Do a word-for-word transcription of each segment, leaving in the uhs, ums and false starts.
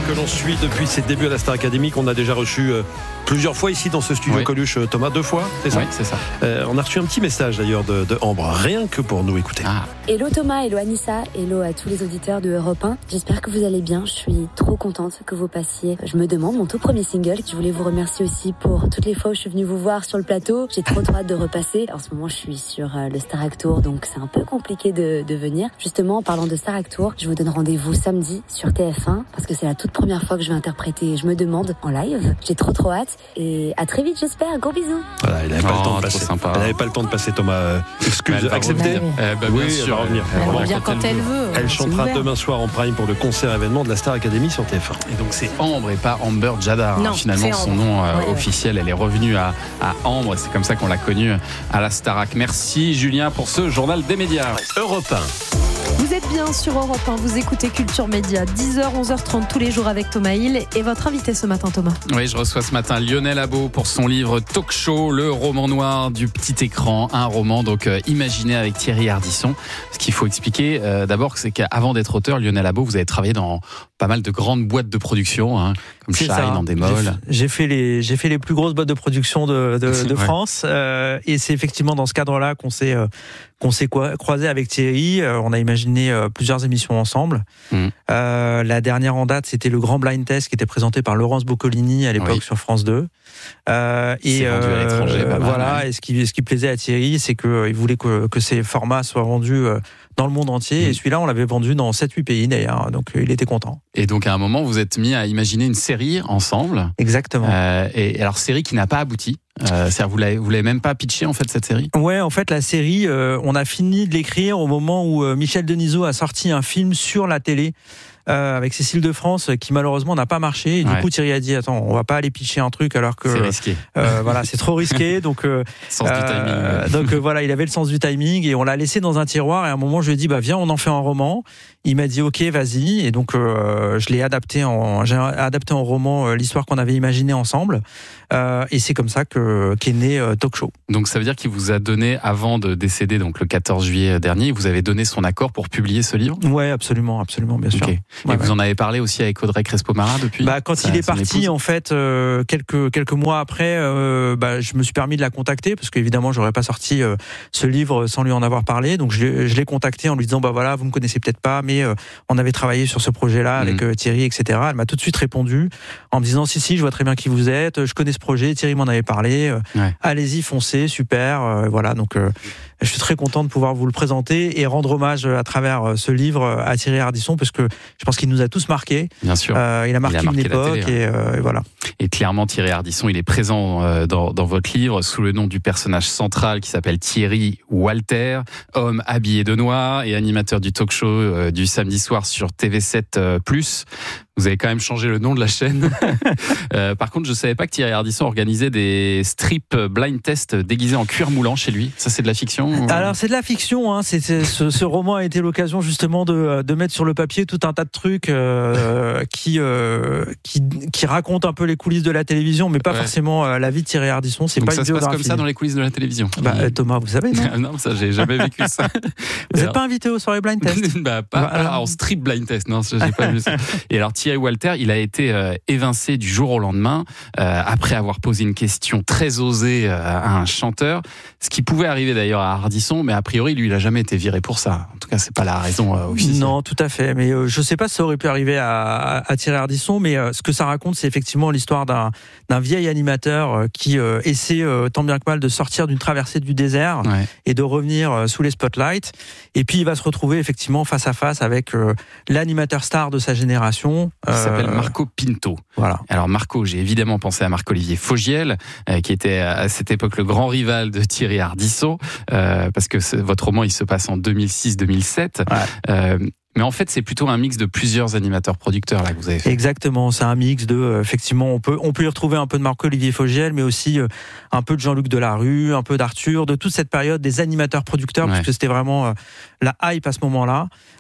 que l'on suit depuis ses débuts à la Star Academy, qu'on a déjà reçu euh, plusieurs fois ici dans ce studio oui. Coluche. Thomas, deux fois, c'est ça? Oui, c'est ça. Euh, on a reçu un petit message d'ailleurs de, de Ambre, rien que pour nous écouter. Ah. Hello Thomas, hello Anissa, hello à tous les auditeurs de Europe un. J'espère que vous allez bien. Je suis trop contente que vous passiez. Je me demande mon tout premier single. Je voulais vous remercier aussi pour toutes les fois où je suis venue vous voir sur le plateau. J'ai trop trop hâte de repasser. En ce moment, je suis sur euh, le Starac Tour, donc c'est un peu compliqué de, de venir. Justement, en parlant de Starac Tour, je vous donne rendez-vous samedi sur T F un parce que c'est la toute première fois que je vais interpréter Je me demande en live. J'ai trop trop hâte et à très vite, j'espère. Gros bisous. Voilà, il n'avait pas oh, le temps de passer. Sympa. Elle n'avait pas le temps de passer, Thomas. Euh, excuse, accepté. Euh, bah, oui, bien sûr. Elle va revenir. Elle revient quand, quand elle veut. veut. Elle chantera demain soir en prime pour le concert événement de la Star Academy sur T F un. Et donc c'est Ambre et pas Amber Jadar. Non, finalement, son nom euh, ouais, officiel, elle est revenue à, à Ambre. C'est comme ça qu'on l'a connue à la Starac. Merci Julien pour ce journal des médias. Europe un. Vous êtes bien sur Europe un, vous écoutez Culture Média, dix heures, onze heures trente tous les jours avec Thomas Hill et votre invité ce matin, Thomas. Oui, je reçois ce matin Lionel Abo pour son livre Talk Show, le roman noir du petit écran, un roman donc euh, imaginé avec Thierry Ardisson. Ce qu'il faut expliquer euh, d'abord, c'est qu'avant d'être auteur, Lionel Abo, vous avez travaillé dans pas mal de grandes boîtes de production, hein, comme Shine, Endemol. J'ai, j'ai fait les j'ai fait les plus grosses boîtes de production de de, de France euh, et c'est effectivement dans ce cadre-là qu'on s'est euh, qu'on s'est croisé avec Thierry. Euh, on a imaginé euh, plusieurs émissions ensemble. Mmh. Euh, la dernière en date, c'était le Grand Blind Test qui était présenté par Laurence Boccolini à l'époque oui. sur France deux. Euh, et euh, voilà. Mal, et ce qui ce qui plaisait à Thierry, c'est que euh, il voulait que que ces formats soient vendus euh, dans le monde entier. Mmh. Et celui-là, on l'avait vendu dans sept huit pays d'ailleurs. Donc euh, il était content. Et donc à un moment, vous êtes mis à imaginer une série ensemble. Exactement. Euh, et alors série qui n'a pas abouti. Euh, c'est-à-dire vous l'avez, vous l'avez même pas pitché en fait cette série ? Ouais, en fait la série, euh, on a fini de l'écrire au moment où euh, Michel Denisot a sorti un film sur la télé euh, avec Cécile de France qui malheureusement n'a pas marché. Et du ouais. coup Thierry a dit attends, on va pas aller pitcher un truc alors que c'est risqué. Euh, voilà, c'est trop risqué. Donc euh, sens du timing. Euh, donc euh, voilà, il avait le sens du timing et on l'a laissé dans un tiroir. Et à un moment je lui ai dit bah viens, on en fait un roman. Il m'a dit ok, vas-y. Et donc euh, je l'ai adapté en, j'ai adapté en roman euh, l'histoire qu'on avait imaginée ensemble. Euh, et c'est comme ça que qu'est né euh, Talk Show. Donc ça veut dire qu'il vous a donné, avant de décéder, donc le quatorze juillet dernier, vous avez donné son accord pour publier ce livre ? Ouais, absolument, absolument, bien sûr. Okay. Ouais, et vous ouais. en avez parlé aussi avec Audrey Crespo-Mara depuis ? Bah quand ça, il est parti, épouse. en fait, euh, quelques quelques mois après, euh, bah je me suis permis de la contacter parce qu'évidemment j'aurais pas sorti euh, ce livre sans lui en avoir parlé. Donc je, je l'ai contacté en lui disant bah voilà, vous me connaissez peut-être pas, mais euh, on avait travaillé sur ce projet-là avec mmh. euh, Thierry, et cetera. Elle m'a tout de suite répondu en me disant si si, je vois très bien qui vous êtes, je connais ce projet, Thierry m'en avait parlé, euh, ouais. allez-y, foncez, super, euh, voilà. Donc euh, je suis très content de pouvoir vous le présenter et rendre hommage à travers ce livre à Thierry Ardisson parce que je pense qu'il nous a tous marqués. Bien sûr. Euh, il a marqué, il a marqué une époque télé, et, euh, et voilà. Et clairement, Thierry Ardisson, il est présent euh, dans, dans votre livre sous le nom du personnage central qui s'appelle Thierry Walter, homme habillé de noir et animateur du talk show euh, du samedi soir sur T V sept euh, plus. Vous avez quand même changé le nom de la chaîne. euh, par contre, je savais pas que Thierry Ardisson organisait des strip blind tests déguisés en cuir moulant chez lui. Ça, c'est de la fiction ou... Alors, c'est de la fiction. Hein. C'est, c'est, ce, ce roman a été l'occasion justement de, de mettre sur le papier tout un tas de trucs euh, qui, euh, qui, qui racontent un peu les coulisses de la télévision, mais pas ouais. forcément euh, la vie de Thierry Ardisson. C'est Donc pas ça une se passe comme film. ça dans les coulisses de la télévision. Bah, euh, Thomas, vous savez, non Non, ça, j'ai jamais vécu ça. Vous n'êtes pas invité aux soirées blind test bah, pas, bah, pas en strip blind test. Non, j'ai pas vu ça. Et alors, Thierry Walter, il a été été euh, évincé du jour au lendemain euh, après avoir posé une question très osée euh, à un chanteur, ce qui pouvait arriver d'ailleurs à Ardisson, mais a priori lui il a jamais été viré pour ça. En tout cas c'est pas la raison euh, officielle. Non, tout à fait, mais euh, je sais pas si ça aurait pu arriver à, à, à Thierry Ardisson, mais euh, ce que ça raconte c'est effectivement l'histoire d'un, d'un vieil animateur euh, qui euh, essaie euh, tant bien que mal de sortir d'une traversée du désert ouais. et de revenir euh, sous les spotlights, et puis il va se retrouver effectivement face à face avec euh, l'animateur star de sa génération. Il euh, s'appelle Marco Pinto. Voilà. Alors Marco, j'ai évidemment pensé à Marc-Olivier Fogiel, euh, qui était à cette époque le grand rival de Thierry Ardisson, euh, parce que votre roman il se passe en deux mille six deux mille sept. Ouais. Euh, mais en fait, c'est plutôt un mix de plusieurs animateurs-producteurs là que vous avez fait. Exactement, c'est un mix de euh, effectivement, on peut on peut y retrouver un peu de Marc-Olivier Fogiel, mais aussi euh, un peu de Jean-Luc Delarue, un peu d'Arthur, de toute cette période des animateurs-producteurs, ouais. parce que c'était vraiment euh, la hype à ce moment-là.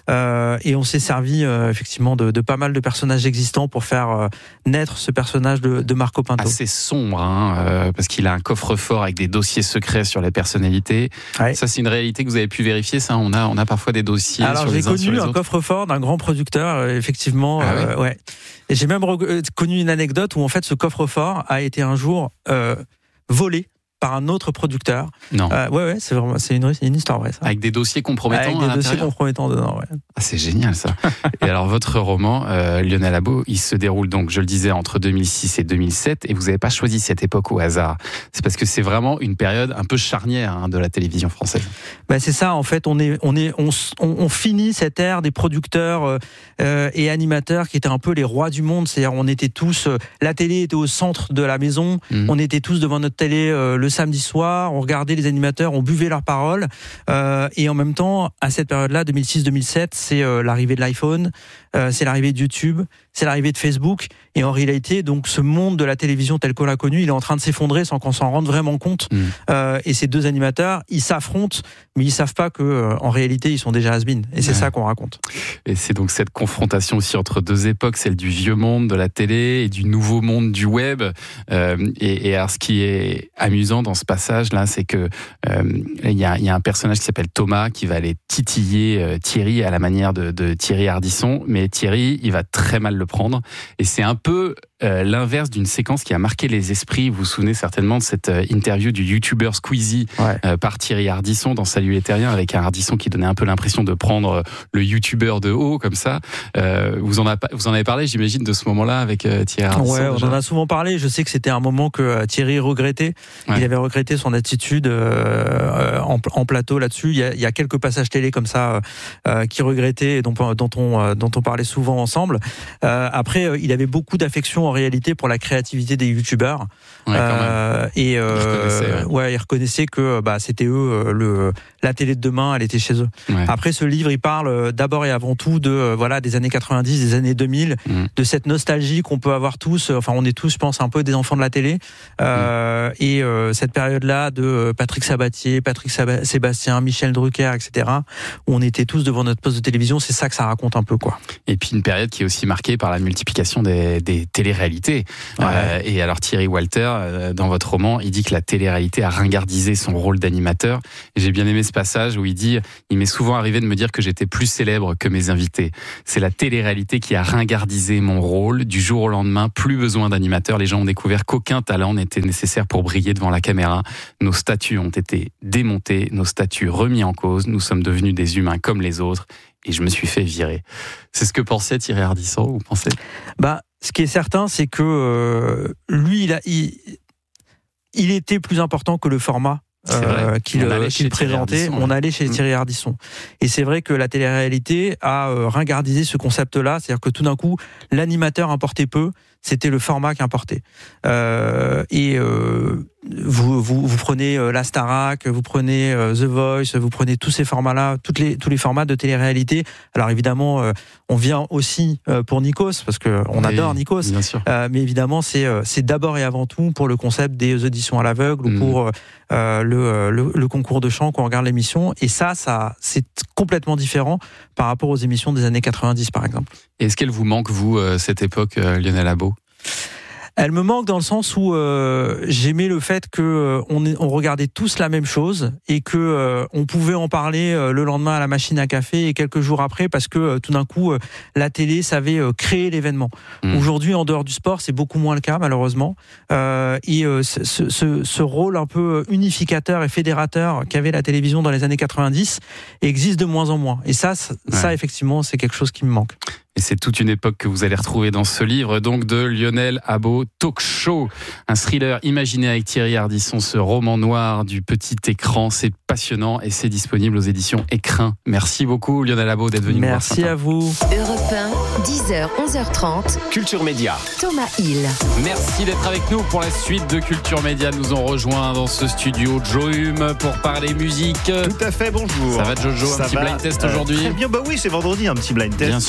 Euh, et on s'est servi euh, effectivement de, de pas mal de personnages existants pour faire euh, naître ce personnage de, de Marco Pinto. Assez sombre, hein, euh, parce qu'il a un coffre-fort avec des dossiers secrets sur les personnalités. Ouais. Ça, c'est une réalité que vous avez pu vérifier, ça. On a, on a parfois des dossiers. Alors, sur j'ai les uns, connu sur les un autres. coffre-fort d'un grand producteur, euh, effectivement. Ah ouais. Euh, ouais. Et j'ai même re- connu une anecdote où en fait ce coffre-fort a été un jour euh, volé par un autre producteur. Non. Euh, ouais, ouais, c'est vraiment, c'est une, c'est une histoire vraie, ça. Avec des dossiers compromettants. Avec des dossiers compromettants dedans, ouais. Ah, c'est génial, ça. Et alors, votre roman, euh, Lionel Habot, il se déroule donc, je le disais, entre deux mille six et deux mille sept, et vous n'avez pas choisi cette époque au hasard. C'est parce que c'est vraiment une période un peu charnière hein, de la télévision française. Bah, c'est ça, en fait, on est, on est, on, on, on finit cette ère des producteurs euh, et animateurs qui étaient un peu les rois du monde. C'est-à-dire, on était tous, euh, la télé était au centre de la maison, mmh. on était tous devant notre télé euh, le samedi soir, on regardait les animateurs, on buvait leurs paroles, euh, et en même temps, à cette période-là, deux mille six deux mille sept, c'est euh, l'arrivée de l'iPhone, euh, c'est l'arrivée de YouTube, c'est l'arrivée de Facebook, et en réalité, donc, ce monde de la télévision tel qu'on l'a connu, il est en train de s'effondrer sans qu'on s'en rende vraiment compte. Mmh. Euh, et ces deux animateurs, ils s'affrontent, mais ils savent pas que, euh, en réalité, ils sont déjà has-been. Et c'est ouais. ça qu'on raconte. Et c'est donc cette confrontation aussi entre deux époques, celle du vieux monde de la télé et du nouveau monde du web. Euh, et, et alors, ce qui est amusant dans ce passage-là, c'est que euh, il y a, y a un personnage qui s'appelle Thomas qui va aller titiller euh, Thierry à la manière de, de Thierry Ardisson, mais Thierry, il va très mal le prendre. Et c'est un peu euh, l'inverse d'une séquence qui a marqué les esprits. Vous vous souvenez certainement de cette euh, interview du youtubeur Squeezie ouais. euh, par Thierry Ardisson dans Salut les Terriens, avec un Ardisson qui donnait un peu l'impression de prendre euh, le youtubeur de haut comme ça. Euh, vous, en a, vous en avez parlé, j'imagine, de ce moment-là avec euh, Thierry Ardisson. Ouais, on déjà. en a souvent parlé. Je sais que c'était un moment que euh, Thierry regrettait. Ouais. Il avait regretté son attitude euh, en, en plateau là-dessus. Il y, a, il y a quelques passages télé comme ça euh, qui regrettait et dont, dont, on, euh, dont on parlait souvent ensemble. Euh, après, euh, il avait beaucoup d'affection en réalité pour la créativité des youtubeurs. Ouais, euh, et euh, il ouais. ouais, il reconnaissait que bah, c'était eux, le, la télé de demain, elle était chez eux. Ouais. Après, ce livre, il parle d'abord et avant tout de voilà des années quatre-vingt-dix, des années deux mille, mmh. de cette nostalgie qu'on peut avoir tous. Enfin, on est tous, je pense, un peu des enfants de la télé. Euh, mmh. Et euh, cette période-là de Patrick Sabatier, Patrick Sab- Sébastien, Michel Drucker, et cetera, où on était tous devant notre poste de télévision, c'est ça que ça raconte un peu, quoi. Et puis une période qui est aussi marquée par la multiplication des, des téléréalités. Ouais. Euh, et alors Thierry Walter, euh, dans votre roman, il dit que la télé-réalité a ringardisé son rôle d'animateur. Et j'ai bien aimé ce passage où il dit « Il m'est souvent arrivé de me dire que j'étais plus célèbre que mes invités. C'est la télé-réalité qui a ringardisé mon rôle. Du jour au lendemain, plus besoin d'animateurs. Les gens ont découvert qu'aucun talent n'était nécessaire pour briller devant la caméra. Nos statuts ont été démontés, nos statuts remis en cause. Nous sommes devenus des humains comme les autres. Et je me suis fait virer. » C'est ce que pensait Thierry Ardisson, vous pensez ? Bah, ce qui est certain, c'est que euh, lui, il, a, il, il était plus important que le format. Euh, qu'il, qu'il présentait, on allait chez Thierry Ardisson. Et c'est vrai que la télé-réalité a euh, ringardisé ce concept-là, c'est-à-dire que tout d'un coup, l'animateur importait peu, c'était le format qui importait. Euh, et euh, vous, vous, vous prenez euh, la Starac, vous prenez euh, The Voice, vous prenez tous ces formats-là, toutes les, tous les formats de télé-réalité. Alors évidemment, euh, on vient aussi euh, pour Nikos, parce qu'on oui, adore Nikos. Bien sûr. Euh, mais évidemment, c'est, euh, c'est d'abord et avant tout pour le concept des auditions à l'aveugle mmh. ou pour euh, le, le, le concours de chant qu'on regarde l'émission. Et ça, ça, c'est complètement différent par rapport aux émissions des années quatre-vingt-dix, par exemple. Est-ce qu'elle vous manque, vous, euh, cette époque, euh, Lionel Habot ? Elle me manque dans le sens où euh, j'aimais le fait que euh, on, est, on regardait tous la même chose et que euh, on pouvait en parler euh, le lendemain à la machine à café et quelques jours après parce que euh, tout d'un coup euh, la télé savait euh, créer l'événement. Mmh. Aujourd'hui, en dehors du sport, c'est beaucoup moins le cas malheureusement. Euh, et euh, ce, ce, ce rôle un peu unificateur et fédérateur qu'avait la télévision dans les années quatre-vingt-dix existe de moins en moins. Et ça, ça, ouais. ça effectivement, c'est quelque chose qui me manque. Et c'est toute une époque que vous allez retrouver dans ce livre, donc de Lionel Habot, Talk Show, un thriller imaginé avec Thierry Ardisson, ce roman noir du petit écran, c'est passionnant et c'est disponible aux éditions Écrin. Merci beaucoup Lionel Habot d'être venu Merci nous voir. Merci à vous. Europe un, dix heures, onze heures trente. Culture Média. Thomas Hill. Merci d'être avec nous pour la suite de Culture Média. Nous ont rejoint dans ce studio Joe Hume pour parler musique. Tout à fait, bonjour. Ça va Jojo, ça un petit va, blind test euh, aujourd'hui. Très bien, bah oui, c'est vendredi, un petit blind test. Bien ouais, sûr. Ça mange pas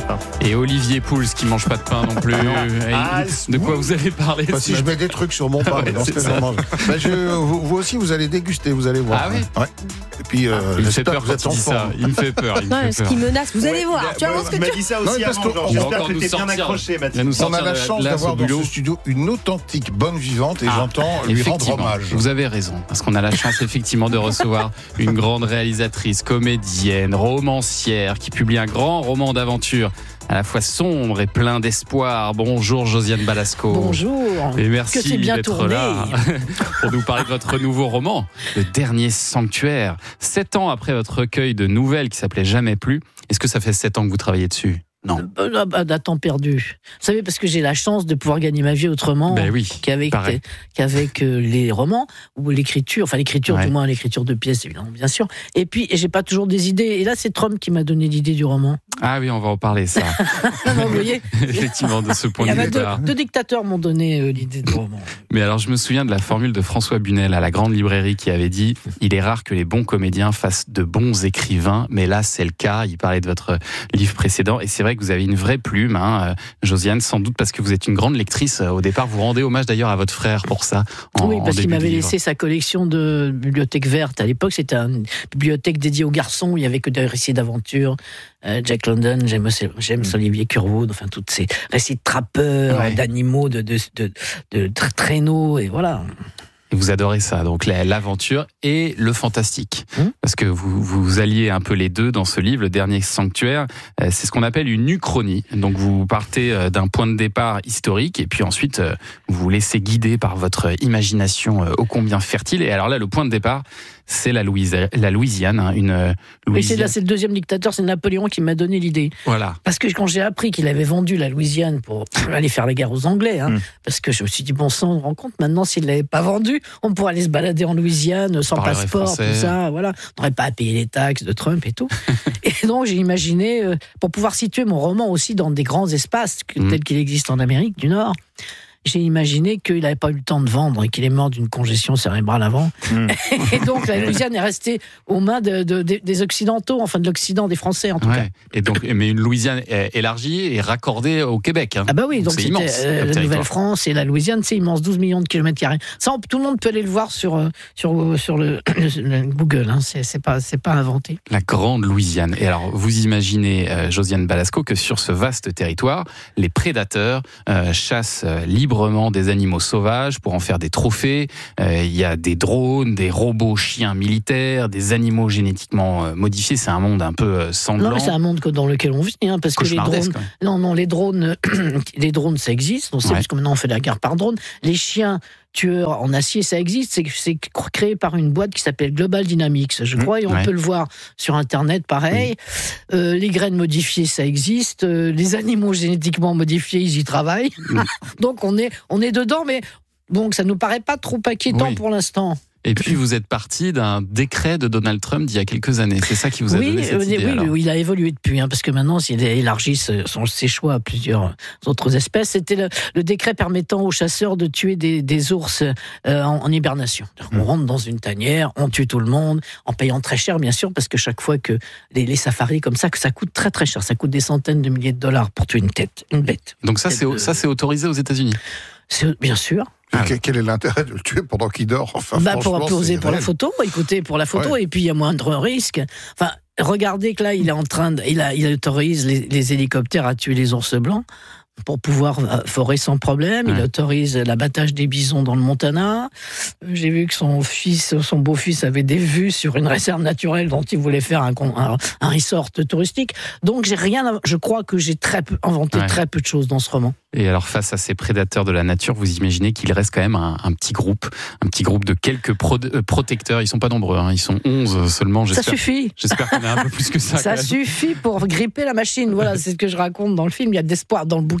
Et Olivier Pouls qui mange pas de pain non plus. Ah, de quoi vous allez parler bah, si je mets des trucs sur mon pain, ouais, dans ce que je mange. Bah, je, vous, vous aussi, vous allez déguster, vous allez voir. Ah oui. Ouais. Et puis, euh, il me fait peur vous quand êtes il dit ça. Il me fait peur. Il me Ouais, fait ce peur. qui menace, vous allez Ouais, voir. il a- Tu vas voir ce que m'a tu dit ça aussi Non, parce avant, que- genre, il va j'espère encore que nous t'es bien sortir. accroché, Il va Mathieu. nous On sortir a la de chance glace d'avoir au dans bulot. ce studio une authentique bonne vivante et Ah, j'entends lui rendre effectivement, hommage. vous avez raison, parce qu'on a la chance effectivement de recevoir une grande réalisatrice, comédienne, romancière, qui publie un grand roman d'aventure à la fois sombre et plein d'espoir. Bonjour Josiane Balasco. Bonjour. Et merci que c'est bien d'être tourné. là pour nous parler de votre nouveau roman, Le Dernier Sanctuaire. Sept ans après votre recueil de nouvelles qui s'appelait Jamais plus, est-ce que ça fait sept ans que vous travaillez dessus ? Non. Euh, bah, d'un temps perdu. Vous savez, parce que j'ai la chance de pouvoir gagner ma vie autrement Ben oui, qu'avec, pareil. qu'avec euh, les romans ou l'écriture, enfin l'écriture Ouais. du moins l'écriture de pièces évidemment bien sûr. Et puis et j'ai pas toujours des idées. Et là c'est Trump qui m'a donné l'idée du roman. Ah oui, on va en parler ça. Non, vous voyez, Effectivement, de ce point il y de avait vue. deux, deux dictateurs m'ont donné euh, l'idée du roman. Mais alors, je me souviens de la formule de François Bunel à la Grande Librairie qui avait dit « Il est rare que les bons comédiens fassent de bons écrivains », mais là, c'est le cas. Il parlait de votre livre précédent. Et c'est vrai que vous avez une vraie plume, hein, Josiane, sans doute parce que vous êtes une grande lectrice. Au départ, vous rendez hommage d'ailleurs à votre frère pour ça. En, Oui, en parce qu'il début de m'avait livre. laissé sa collection de bibliothèque verte. À l'époque, c'était une bibliothèque dédiée aux garçons. où il y avait que des récits d'aventure. Euh, Jack London, James, James Olivier Curwood, enfin, tous ces récits de trappeurs, Ouais. d'animaux, de, de, de, de tra- traîneaux, et voilà. Et vous adorez ça, donc la- l'aventure et le fantastique. Hum. Parce que vous, vous alliez un peu les deux dans ce livre, Le Dernier Sanctuaire. Euh, C'est ce qu'on appelle une uchronie. Donc vous partez euh, d'un point de départ historique et puis ensuite euh, vous vous laissez guider par votre imagination euh, ô combien fertile. Et alors là, le point de départ, c'est la, Louise, la Louisiane. Hein, une euh, Et c'est Louisiane. là, c'est le deuxième dictateur, c'est Napoléon qui m'a donné l'idée. Voilà. Parce que quand j'ai appris qu'il avait vendu la Louisiane pour aller faire la guerre aux Anglais, hein, Mm. parce que je me suis dit, bon sang, on se rend compte, maintenant, s'il ne l'avait pas vendu, on pourrait aller se balader en Louisiane sans Parlerait passeport, français. tout ça, voilà. On n'aurait pas à payer les taxes de Trump et tout. Et donc, j'ai imaginé, euh, pour pouvoir situer mon roman aussi dans des grands espaces que- Mm. tels qu'il existe en Amérique du Nord, j'ai imaginé qu'il n'avait pas eu le temps de vendre et qu'il est mort d'une congestion cérébrale avant. Mm. Et donc, la Louisiane est restée aux mains de, de- de- des Occidentaux, enfin de l'Occident, des Français en tout cas. Ouais. Et donc, mais une Louisiane é- élargie et raccordée au Québec. Hein. Ah bah oui, donc c'est c'était immense, euh, comme la territoire. Nouvelle-France et la Louisiane, c'est immense, douze millions de kilomètres carrés. Ça, on- tout le monde peut aller le voir sur euh, sur euh, sur le, le- le Google. Hein. C'est, c'est pas c'est pas inventé. La grande Louisiane. Et alors, vous imaginez, euh, Josiane Balasco, que sur ce vaste territoire, les prédateurs euh, chassent euh, librement des animaux sauvages pour en faire des trophées. Euh, Il y a des drones, des robots chiens militaires, des animaux génétiquement euh, modifiés. C'est un monde un peu euh, sanglant. Non, mais c'est un monde que- dans lequel on vit, hein, parce que les Cauchemardesque, drones, ouais. non, non, les drones, les drones, ça existe. On sait Ouais. parce que maintenant on fait la guerre par drone. Les chiens tueurs en acier, ça existe. C'est, c'est créé par une boîte qui s'appelle Global Dynamics, je crois, et on ouais. peut le voir sur Internet, pareil. Euh, les graines modifiées, ça existe. Euh, les animaux génétiquement modifiés, ils y travaillent. Donc on est, on est dedans, mais bon, ça nous paraît pas trop inquiétant Oui. pour l'instant. Et puis, vous êtes parti d'un décret de Donald Trump d'il y a quelques années. C'est ça qui vous a Oui, donné cette euh, idée, oui, alors. oui, il a évolué depuis, hein, parce que maintenant, s'il élargit ce- son- ses choix à plusieurs autres espèces, c'était le, le décret permettant aux chasseurs de tuer des, des ours euh, en, en hibernation. On Mmh. rentre dans une tanière, on tue tout le monde, en payant très cher, bien sûr, parce que chaque fois que les, les safaris comme ça, que ça coûte très très cher, ça coûte des centaines de milliers de dollars pour tuer une tête, une bête. Donc ça, c'est, Euh, ça, c'est autorisé aux États-Unis. C'est, bien sûr. Ah Quel, quel est l'intérêt de le tuer pendant qu'il dort? Enfin, Bah, pour franchement, poser c'est pour la réel. photo, écoutez, pour la photo, et puis il y a moindre risque. Enfin, regardez que là, il est en train de, il, a, il autorise les, les hélicoptères à tuer les ours blancs pour pouvoir euh, forer sans problème. Il Ouais. autorise l'abattage des bisons dans le Montana. J'ai vu que son fils, son beau-fils avait des vues sur une réserve naturelle dont il voulait faire un, con- un, un resort touristique. Donc j'ai rien, à- je crois que j'ai très peu, inventé Ouais. très peu de choses dans ce roman. Et alors, face à ces prédateurs de la nature, vous imaginez qu'il reste quand même un, un petit groupe, un petit groupe de quelques pro- euh, protecteurs. Ils sont pas nombreux, hein, ils sont onze seulement. Ça J'espère, suffit. j'espère qu'on est un peu plus que ça. Ça quand même. suffit pour gripper la machine. Voilà, c'est ce que je raconte dans le film. Il y a de l'espoir dans le bouquin.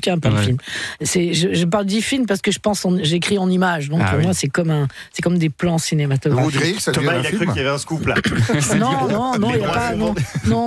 bouquin, pas ouais. le film. C'est, je, je parle d'e-film parce que je pense, en, j'écris en images. Donc, Ah, pour oui. moi, c'est comme, un, c'est comme des plans cinématographiques. Woodrill, ça devient Thomas, un il a cru film. qu'il y avait un scoop là. Non, non, non, il n'y a pas. Non, non.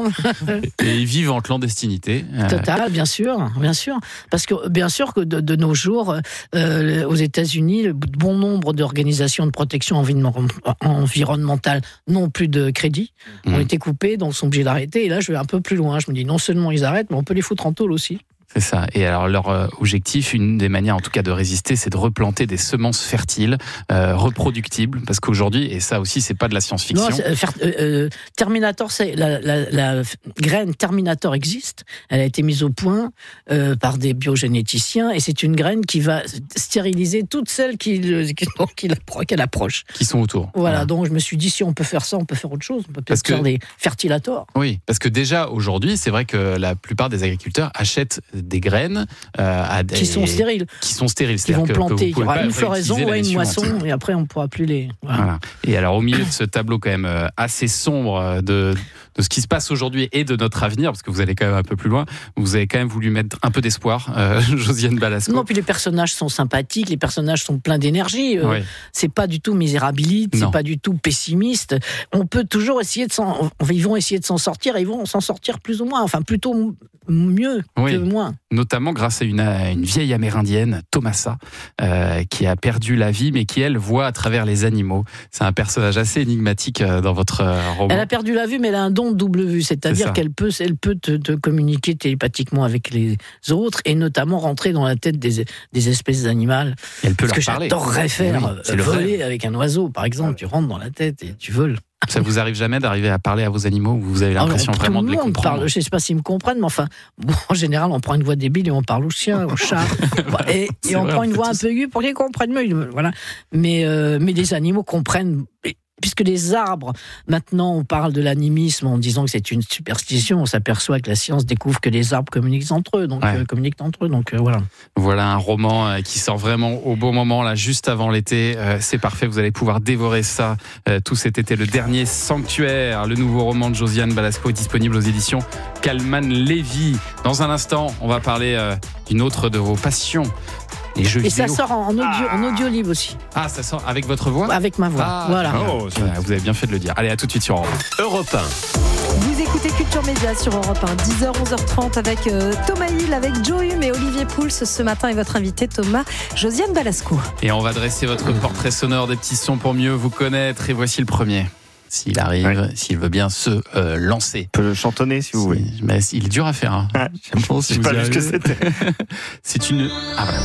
Et ils vivent en clandestinité. Euh, Total, bien sûr, bien sûr. Parce que, bien sûr, que de, de nos jours, euh, aux États-Unis, le bon nombre d'organisations de protection environnement- environnementale n'ont plus de crédit, Mmh. ont été coupées, donc sont obligés d'arrêter. Et là, je vais un peu plus loin. Je me dis, non seulement ils arrêtent, mais on peut les foutre en tôle aussi. C'est ça. Et alors leur euh, objectif, une des manières en tout cas de résister, c'est de replanter des semences fertiles, euh, reproductibles, parce qu'aujourd'hui, et ça aussi, c'est pas de la science-fiction. Non, c'est, euh, faire- euh, euh, Terminator, c'est, la, la, la graine Terminator existe. Elle a été mise au point euh, par des biogénéticiens et c'est une graine qui va stériliser toutes celles qui, le- qui, qui l'appro- qu'elle approche. Qui sont autour. Voilà, donc je me suis dit, si on peut faire ça, on peut faire autre chose. On peut Parce peut-être faire que- des fertilators. Oui, parce que déjà aujourd'hui, c'est vrai que la plupart des agriculteurs achètent des graines euh, à des... Qui sont stériles, qui sont stériles, qui vont c'est-à-dire que- que vous planter. Il y pouvez aura pas une floraison réutiliser ou l'année une suivante. moisson et après on ne pourra plus les. Voilà. Voilà. Et alors au milieu de ce tableau quand même euh, assez sombre euh, de, de ce qui se passe aujourd'hui et de notre avenir, parce que vous allez quand même un peu plus loin, vous avez quand même voulu mettre un peu d'espoir, euh, Josiane Balasco. Non, puis les personnages sont sympathiques, les personnages sont pleins d'énergie. Euh, Ouais. C'est pas du tout misérabiliste, Non. c'est pas du tout pessimiste. On peut toujours essayer de s'en. Ils vont essayer de s'en sortir et ils vont s'en sortir plus ou moins. Enfin, plutôt m- mieux Oui. que moins. Notamment grâce à une, à une vieille amérindienne, Thomasa, euh, qui a perdu la vie, mais qui, elle, voit à travers les animaux. C'est un personnage assez énigmatique euh, dans votre euh, roman. Elle a perdu la vue, mais elle a un don de double vue, C'est c'est-à-dire ça. qu'elle peut, elle peut te, te communiquer télépathiquement avec les autres et notamment rentrer dans la tête des, des espèces animales. Elle peut Ce que leur parler. j'adorerais faire, Oui, euh, c'est le voler rêve. avec un oiseau, par exemple. Tu rentres dans la tête et tu voles. Ça vous arrive jamais d'arriver à parler à vos animaux où vous avez l'impression Alors, vraiment tout de le les monde comprendre? parle, je ne sais pas s'ils me comprennent, mais enfin, bon, en général, on prend une voix débile et on parle au chien, au chat, et, C'est et on vrai, prend on une fait voix un tous. peu aiguë pour qu'ils comprennent mieux. Voilà. Mais, euh, mais les animaux comprennent. Et puisque les arbres, maintenant, on parle de l'animisme en disant que c'est une superstition, on s'aperçoit que la science découvre que les arbres communiquent entre eux, donc Ouais. euh, communiquent entre eux, donc euh, voilà. Voilà un roman euh, qui sort vraiment au bon moment, là, juste avant l'été. Euh, c'est parfait, vous allez pouvoir dévorer ça euh, tout cet été. Le dernier Sanctuaire, le nouveau roman de Josiane Balasco est disponible aux éditions Kalman Levy. Dans un instant, on va parler euh, d'une autre de vos passions, les jeux Et ça vidéo. sort en, en audio, en audio libre aussi, Ah, ça sort avec votre voix? avec ma voix. Ah, voilà. Oh, Voilà, vous avez bien fait de le dire. Allez, à tout de suite sur Europe. Europe un. Vous écoutez Culture Média sur Europe un, dix heures, onze heures trente avec euh, Thomas Hill, avec Joe Hume et Olivier Pouls ce matin et votre invité Thomas, Josiane Balasco. Et on va dresser votre portrait sonore des petits sons pour mieux vous connaître. Et voici le premier. S'il arrive, Ouais. s'il veut bien se euh, lancer. Je peux le chantonner si vous voulez. C'est- Mais il est dur à faire. Hein. Ah, Je pense Je sais que pas vous y vu ce que arrivez. c'était. C'est une. Ah voilà.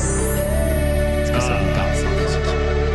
Est-ce que ça vous parle, cette musique?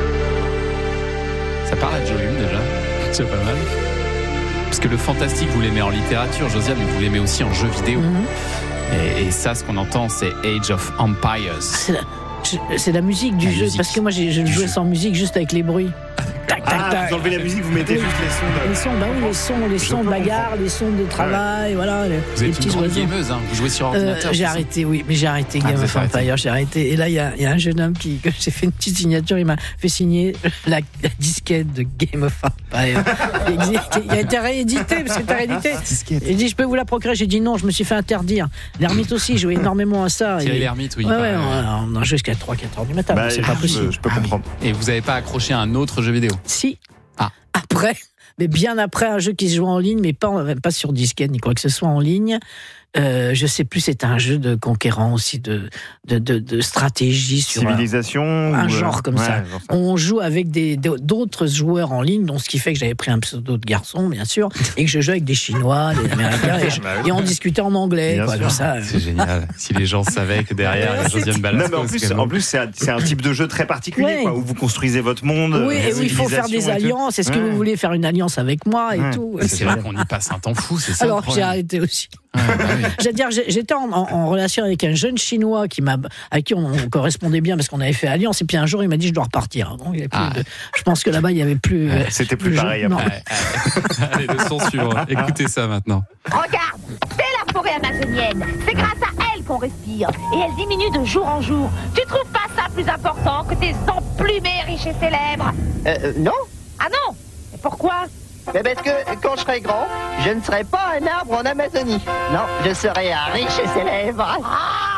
Ça parle à Joe Hume déjà. C'est pas mal. Parce que le fantastique, vous l'aimez en littérature, Josiane, mais vous l'aimez aussi en jeu vidéo. Mhm. Et, et ça, ce qu'on entend, c'est Age of Empires. C'est la, je- c'est la musique du La jeu, musique parce que moi j'ai, je du jouais jeu. sans musique, juste avec les bruits. Tac, tac, Ah, tac. vous enlevez la musique, vous mettez Oui. juste les sons de... Les sons, bah oui, les sons, les Je sons de peux bagarre, les sons de travail, voilà, les, Vous les êtes petits une grande oiseaux. gameuse, hein. Vous jouez sur Euh, ordinateur. j'ai c'est ça arrêté, oui, mais j'ai arrêté Ah, Game vous of avez arrêté. Empires, j'ai arrêté. Et là, il y a, il y a un jeune homme qui, que j'ai fait une petite signature, il m'a fait signer la, la disquette de Game of Empires. Il a été réédité, parce que t'as réédité. Il dit, je peux vous la procurer. J'ai dit non, je me suis fait interdire. L'ermite aussi, je jouais énormément à ça. Thierry Et- Lhermitte, oui. Ouais, ouais, pareil. on, on a joué jusqu'à trois quatre heures du matin, Bah, donc c'est pas je- possible. Je peux Ah oui. comprendre. Et vous n'avez pas accroché à un autre jeu vidéo? Si. Ah. Après, mais bien après un jeu qui se joue en ligne, mais pas, pas sur disquette ni quoi que ce soit en ligne. Euh, je sais plus, c'est un jeu de conquérant aussi, de, de, de, de stratégie sur un, Civilisation un ou, euh, genre comme ouais, ça. genre ça. On joue avec des, d'autres joueurs en ligne, donc ce qui fait que j'avais pris un pseudo de garçon, bien sûr, et que je joue avec des Chinois, des Américains, et, je- Bah oui. et on discutait en anglais, Bien quoi, sûr. comme ça. C'est génial. Si les gens savaient que derrière, il y a Josiane Non, Balasco. mais en parce plus, que- en plus c'est un, c'est un type de jeu très particulier, Ouais. quoi, où vous construisez votre monde. Oui, euh, et où il faut faire des civilisation et tout. alliances. Est-ce que Ouais. vous voulez faire une alliance avec moi et Ouais. tout? Et c'est vrai qu'on y passe un temps fou, c'est ça. le Alors j'ai problème. arrêté aussi. Ouais, bah oui. C'est-à-dire, j'ai- j'étais en, en- en relation avec un jeune Chinois qui m'a, à qui on, on correspondait bien parce qu'on avait fait alliance. Et puis un jour, il m'a dit, je dois repartir. Donc, il y avait plus Ah. de- je pense que là-bas, il n'y avait plus. euh, C'était plus le jeu. pareil Non. après. Ouais, ouais. Allez, le son suivant. Écoutez ça maintenant. Regarde, c'est la forêt amazonienne. C'est grâce à elle qu'on respire. Et elle diminue de jour en jour. Tu trouves pas ça plus important que tes emplumés riches et célèbres? Euh, non. Ah non? Et pourquoi? Mais parce que quand je serai grand, je ne serai pas un arbre en Amazonie. Non, je serai un riche et célèbre. Ah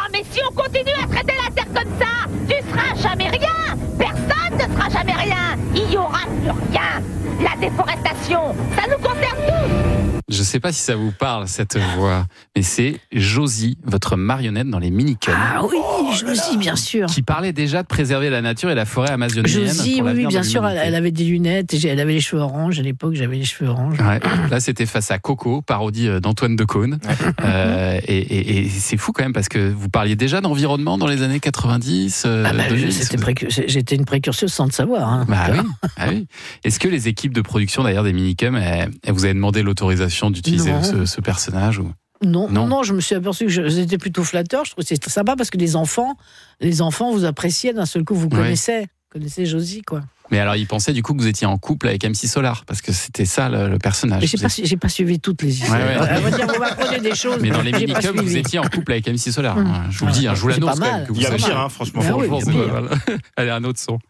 mais si on continue à traiter la Terre comme ça, tu seras jamais rien. Personne ne sera jamais rien. Il y aura plus rien. La déforestation, ça nous concerne tous. Je sais pas si ça vous parle, cette voix, mais c'est Josie, votre marionnette dans les Minicums. Ah oui, Josie, bien sûr. Qui parlait déjà de préserver la nature et la forêt amazonienne. Josie, oui, oui, bien sûr, elle, elle avait des lunettes, elle avait les cheveux orange. À l'époque, j'avais les cheveux orange. Ouais. Là, c'était face à Coco, parodie d'Antoine Decaune. Euh, et, et, et c'est fou quand même, parce que vous parliez déjà d'environnement dans les années quatre-vingt-dix. Euh, ah bah, deux mille, c'était précu- j'étais une précurseuse sans le savoir. Hein. Bah oui, ah oui. Est-ce que les équipes de production d'ailleurs des Minicums, elles, elles vous avez demandé l'autorisation d'utiliser ce, ce personnage ou... Non, non, non, je me suis aperçu que j'étais plutôt flatteur. Je trouve que c'était sympa parce que les enfants, les enfants vous appréciaient d'un seul coup, vous connaissez, vous connaissez Josie, quoi. Mais alors, ils pensaient du coup que vous étiez en couple avec M C Solar, parce que c'était ça le, le personnage. Mais j'ai pas, êtes... j'ai pas suivi toutes les histoires. Ouais, ouais. On va dire, vous m'apprenez des choses. Mais dans les Minicums, vous étiez en couple avec M C Solar. Mmh. Je vous le dis, hein, je vous l'annonce quand même. Il y a pire, hein, franchement. Ah, oui, franchement, il y a pire. Allez, un autre son.